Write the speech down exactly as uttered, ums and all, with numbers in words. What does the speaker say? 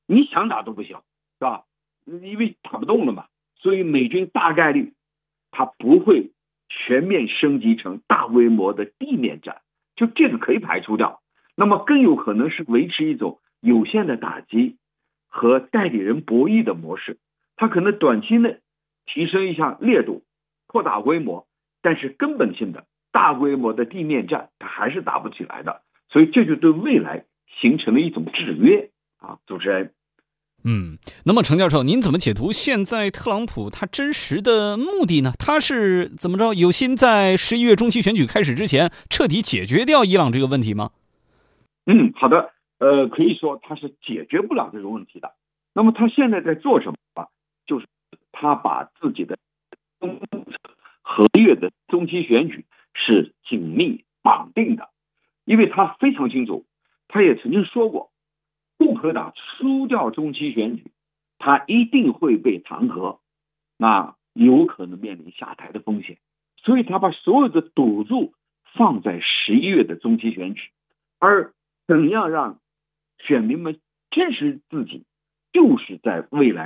你想打都不行，是吧？因为打不动了嘛，所以美军大概率他不会全面升级成大规模的地面战，就这个可以排除掉。那么更有可能是维持一种有限的打击和代理人博弈的模式，它可能短期内提升一下烈度，扩大规模，但是根本性的大规模的地面战它还是打不起来的，所以这就对未来形成了一种制约啊，主持人。 嗯，那么程教授，您怎么解读现在特朗普他真实的目的呢？他是怎么着？有心在十一月中期选举开始之前彻底解决掉伊朗这个问题吗？ 嗯，好的，呃，可以说他是解决不了这个问题的。那么他现在在做什么？就是他把自己的合约的中期选举是紧密绑定的，因为他非常清楚，他也曾经说过，共和党输掉中期选举，他一定会被弹劾，那有可能面临下台的风险，所以他把所有的赌注放在十一月的中期选举，而怎样让选民们支持自己，就是在未来